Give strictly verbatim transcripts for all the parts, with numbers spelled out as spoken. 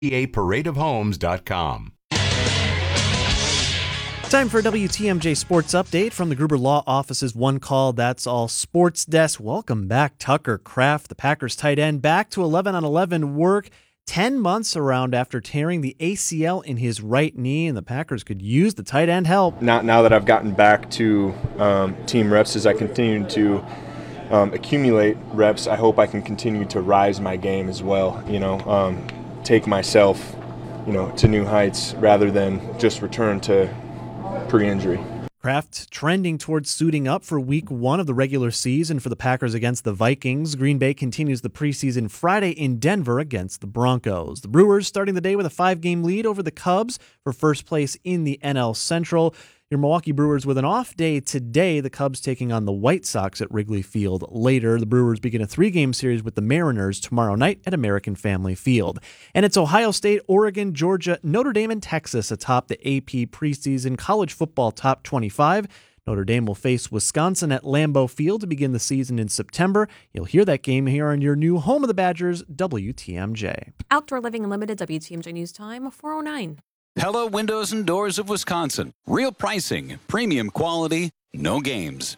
a parade of homes dot com. Time for a W T M J Sports Update from the Gruber Law Office's One Call, That's All Sports Desk. Welcome back, Tucker Kraft, the Packers tight end, back to eleven on eleven work. Ten months around after tearing the A C L in his right knee, and the Packers could use the tight end help. Now, now that I've gotten back to um, team reps, as I continue to um, accumulate reps, I hope I can continue to rise my game as well. You know, um, take myself, you know, to new heights rather than just return to pre-injury. Kraft trending towards suiting up for week one of the regular season for the Packers against the Vikings. Green Bay continues the preseason Friday in Denver against the Broncos. The Brewers starting the day with a five-game lead over the Cubs for first place in the N L Central. Your Milwaukee Brewers with an off day today. The Cubs taking on the White Sox at Wrigley Field later. The Brewers begin a three-game series with the Mariners tomorrow night at American Family Field. And it's Ohio State, Oregon, Georgia, Notre Dame, and Texas atop the A P preseason college football top twenty-five. Notre Dame will face Wisconsin at Lambeau Field to begin the season in September. You'll hear that game here on your new home of the Badgers, W T M J. Outdoor Living Unlimited, W T M J News Time, four oh nine. Pella Windows and Doors of Wisconsin. Real pricing, premium quality, no games.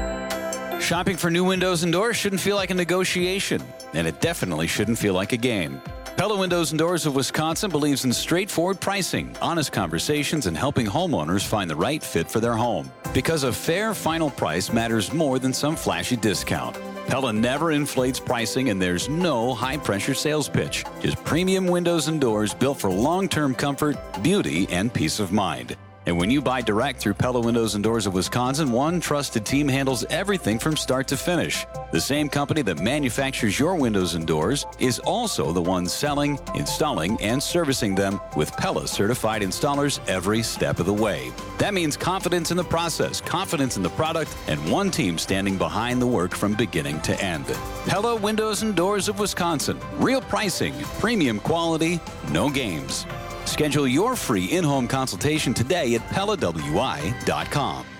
Shopping for new windows and doors shouldn't feel like a negotiation, and it definitely shouldn't feel like a game. Pella Windows and Doors of Wisconsin believes in straightforward pricing, honest conversations, and helping homeowners find the right fit for their home. Because a fair final price matters more than some flashy discount. Pella never inflates pricing, and there's no high-pressure sales pitch. Just premium windows and doors built for long-term comfort, beauty, and peace of mind. And when you buy direct through Pella Windows and Doors of Wisconsin, one trusted team handles everything from start to finish. The same company that manufactures your windows and doors is also the one selling, installing, and servicing them with Pella certified installers every step of the way. That means confidence in the process, confidence in the product, and one team standing behind the work from beginning to end. Pella Windows and Doors of Wisconsin. Real pricing, premium quality, no games. Schedule your free in-home consultation today at Pella W I dot com.